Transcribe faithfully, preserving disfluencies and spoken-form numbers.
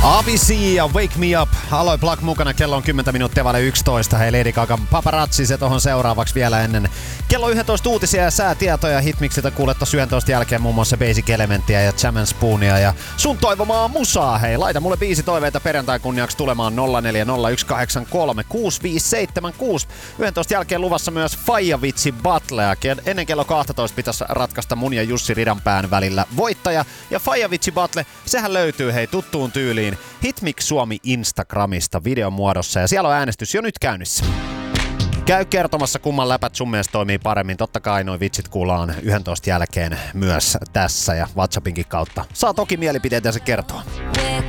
Avicii ja Wake Me Up. Aloin Plug mukana, kello on kymmenen minuuttia vaille yksitoista. Hei Lady Gagan Paparazzi, se tohon seuraavaksi vielä ennen kello yksitoista uutisia ja säätietoja. Hitmixiltä kuulet tossa yksitoista jälkeen muun muassa Basic Elementia ja Jam and Spoonia ja sun toivomaa musaa. Hei, laita mulle biisi toiveita perjantai kunniaksi tulemaan nolla neljä nolla yksi kahdeksan kolme kuusi viisi seitsemän kuusi. yksitoista jälkeen luvassa myös Faija Vitsi Battlea. Ennen kello kaksitoista pitäisi ratkaista mun ja Jussi Ridanpään välillä voittaja. Ja Faija Vitsi Battle, sehän löytyy hei tuttuun tyyliin Hitmix Suomi Instagramista videon muodossa ja siellä on äänestys jo nyt käynnissä. Käy kertomassa kumman läpät sun mielestä toimii paremmin. Totta kai noi vitsit kuullaan yksitoista jälkeen myös tässä ja WhatsAppinkin kautta. Saa toki mielipiteitä ja se kertoa.